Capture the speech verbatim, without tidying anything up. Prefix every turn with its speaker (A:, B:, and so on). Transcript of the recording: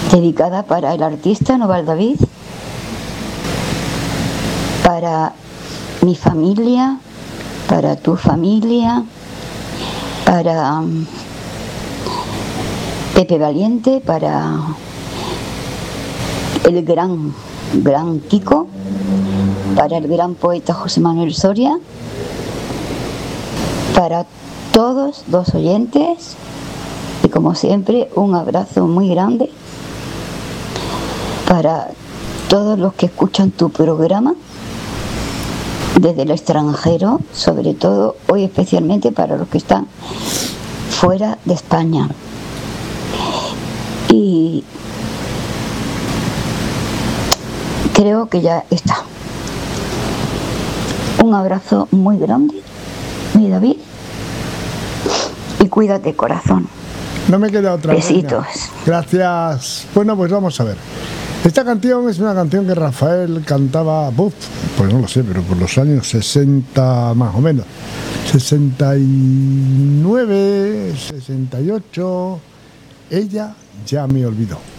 A: dedicada para el artista Noval David, para mi familia, para tu familia, para um, Pepe Valiente, para el gran, gran Kiko, para el gran poeta José Manuel Soria, para todos los oyentes, y como siempre un abrazo muy grande para todos los que escuchan tu programa desde el extranjero, sobre todo hoy especialmente para los que están fuera de España. Y creo que ya está. Un abrazo muy grande, mi David, y cuídate, corazón.
B: No me queda otra.
A: Besitos.
B: Venga. Gracias. Bueno, pues vamos a ver. Esta canción es una canción que Rafael cantaba, uf, pues no lo sé, pero por los años sesenta más o menos. sesenta y nueve, sesenta y ocho. Ella ya me olvidó.